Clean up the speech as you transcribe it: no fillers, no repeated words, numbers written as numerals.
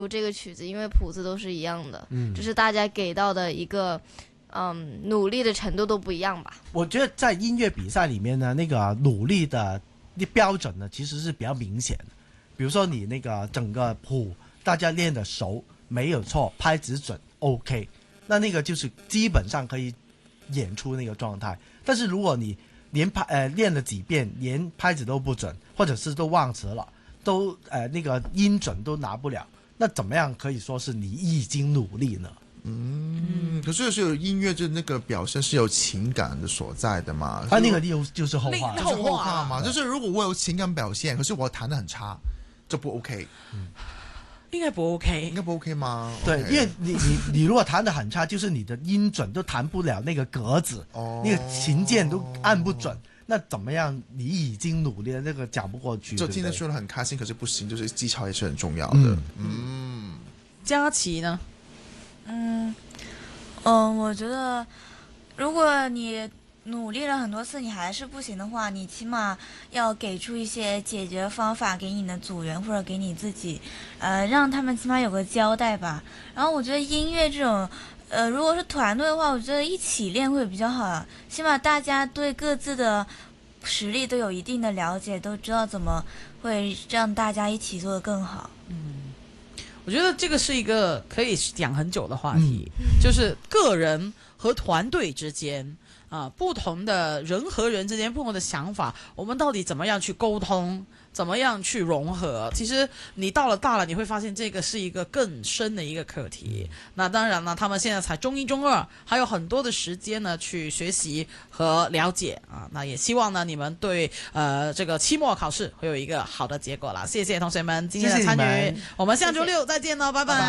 这个曲子，因为谱子都是一样的，只是大家给到的一个努力的程度都不一样吧。 我觉得在音乐比赛里面呢，那个努力的标准呢，其实是比较明显的。比如说你那个整个谱大家练的熟，没有错，拍子准 OK， 那个就是基本上可以演出那个状态。但是如果你连练了几遍，连拍子都不准，或者是都忘词了，都那个音准都拿不了，那怎么样可以说是你已经努力呢？ 可是有音乐就那个表现是有情感的所在的嘛， 那个就是后话， 就是后话嘛。就是如果我有情感表现，可是我弹得很差，这不 OK。 应该不 OK， 应该不 OK 吗？ 对， OK 因为你如果弹得很差，就是你的音准都弹不了那个格子，那个琴键都按不准，那怎么样？你已经努力了，那个讲不过去。 就今天说得很开心，可是不行，就是技巧也是很重要的。 佳琪呢？ 我觉得如果你努力了很多次你还是不行的话，你起码要给出一些解决方法给你的组员或者给你自己，让他们起码有个交代吧。然后我觉得音乐这种如果是团队的话，我觉得一起练会比较好，起码大家对各自的实力都有一定的了解，都知道怎么会让大家一起做得更好。 我觉得这个是一个可以讲很久的话题，就是个人和团队之间不同的人和人之间不同的想法，我们到底怎么样去沟通，怎么样去融合？其实你到了大了，你会发现这个是一个更深的一个课题。那当然了，他们现在才中一中二，还有很多的时间呢去学习和了解那也希望呢你们对这个期末考试会有一个好的结果啦。谢谢同学们今天的参与，我们下周六再见喽，拜拜。